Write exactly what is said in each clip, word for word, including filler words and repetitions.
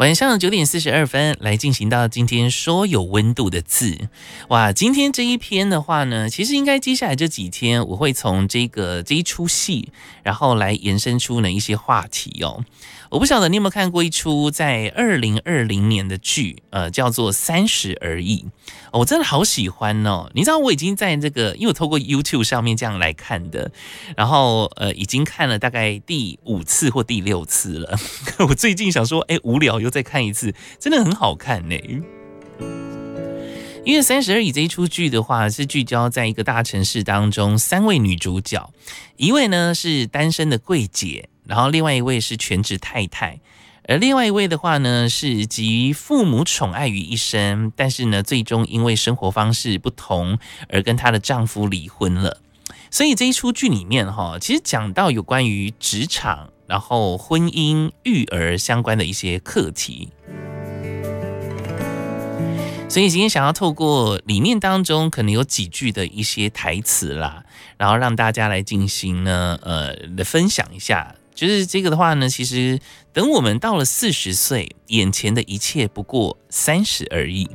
晚上九点四十二分，来进行到今天说有温度的字。哇，今天这一篇的话呢，其实应该接下来这几天，我会从这个这一出戏，然后来延伸出呢一些话题哦。我不晓得你有没有看过一出在二零二零年的剧，呃，叫做《三十而已》。哦，我真的好喜欢哦！你知道我已经在这个，因为我透过 YouTube 上面这样来看的，然后呃，已经看了大概第五次或第六次了。我最近想说，哎，无聊又再看一次，真的很好看呢。因为《三十而已》这一出剧的话，是聚焦在一个大城市当中，三位女主角，一位呢是单身的柜姐，然后另外一位是全职太太，而另外一位的话呢是集父母宠爱于一身，但是呢最终因为生活方式不同而跟她的丈夫离婚了。所以这一出剧里面哈，其实讲到有关于职场，然后婚姻、育儿相关的一些课题。所以今天想要透过里面当中可能有几句的一些台词啦，然后让大家来进行呢呃的分享一下。就是这个的话呢，其实等我们到了四十岁，眼前的一切不过三十而已。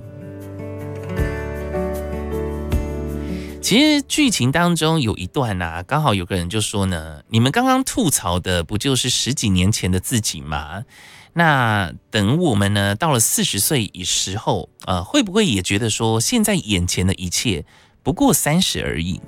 其实剧情当中有一段啊，刚好有个人就说呢，你们刚刚吐槽的不就是十几年前的自己吗？那等我们呢到了四十岁以时候，呃，会不会也觉得说现在眼前的一切不过三十而已？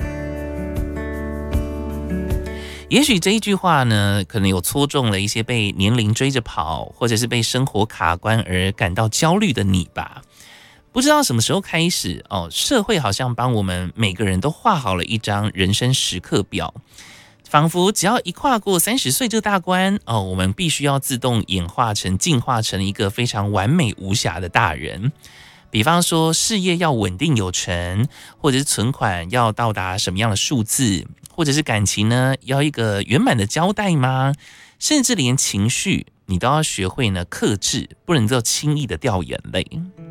也许这一句话呢，可能有戳中了一些被年龄追着跑，或者是被生活卡关而感到焦虑的你吧。不知道什么时候开始哦，社会好像帮我们每个人都画好了一张人生时刻表。仿佛只要一跨过三十岁这大关哦，我们必须要自动演化成、进化成一个非常完美无瑕的大人。比方说，事业要稳定有成，或者是存款要到达什么样的数字，或者是感情呢，要一个圆满的交代吗？甚至连情绪，你都要学会呢克制，不能够轻易的掉眼泪。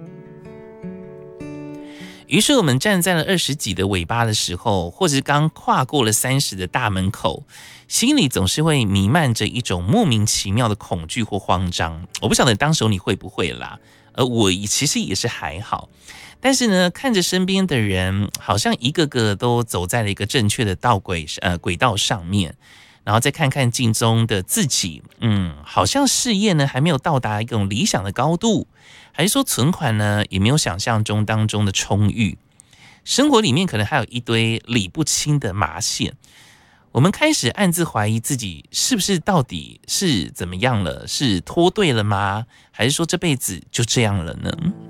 于是我们站在了二十几的尾巴的时候，或者是刚跨过了三十的大门口，心里总是会弥漫着一种莫名其妙的恐惧或慌张。我不晓得当时你会不会啦，而我其实也是还好。但是呢，看着身边的人好像一个个都走在了一个正确的道轨呃轨道上面，然后再看看镜中的自己，嗯，好像事业呢还没有到达一种理想的高度，还是说存款呢也没有想象中当中的充裕，生活里面可能还有一堆理不清的麻线。我们开始暗自怀疑自己是不是到底是怎么样了，是脱队了吗？还是说这辈子就这样了呢？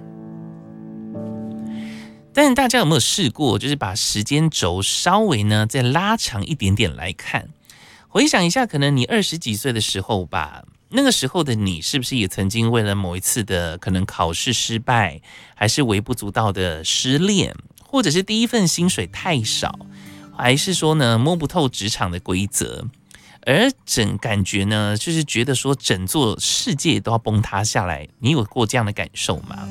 但是大家有没有试过，就是把时间轴稍微呢再拉长一点点来看，回想一下，可能你二十几岁的时候吧，那个时候的你是不是也曾经为了某一次的可能考试失败，还是微不足道的失恋，或者是第一份薪水太少，还是说呢摸不透职场的规则，而整感觉呢就是觉得说整座世界都要崩塌下来，你有过这样的感受吗？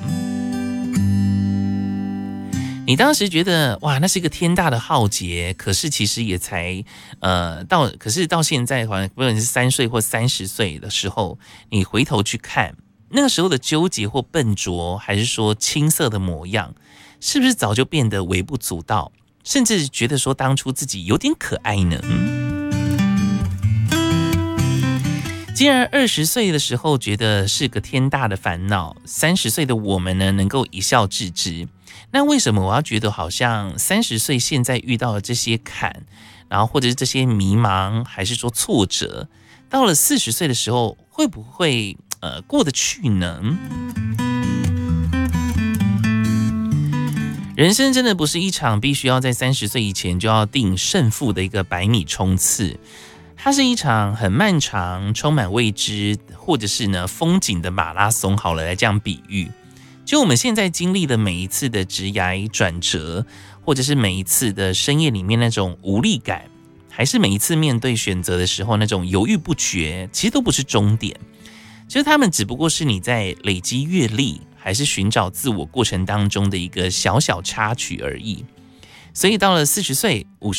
你当时觉得哇，那是一个天大的浩劫，可是其实也才呃到，可是到现在，好像不管是三岁或三十岁的时候，你回头去看那个时候的纠结或笨拙，还是说青涩的模样，是不是早就变得微不足道，甚至觉得说当初自己有点可爱呢？既然二十岁的时候觉得是个天大的烦恼，三十岁的我们呢能够一笑置之，那为什么我要觉得好像三十岁现在遇到的这些坎，然后或者是这些迷茫，还是说挫折，到了四十岁的时候会不会呃过得去呢？人生真的不是一场必须要在三十岁以前就要定胜负的一个百米冲刺，它是一场很漫长、充满未知，或者是呢风景的马拉松。好了，来这样比喻。就我们现在经历的每一次的职涯转折，或者是每一次的深夜里面那种无力感，还是每一次面对选择的时候那种犹豫不决，其实都不是终点，其实他们只不过是你在累积阅历，还是寻找自我过程当中的一个小小插曲而已。所以到了四十岁、五十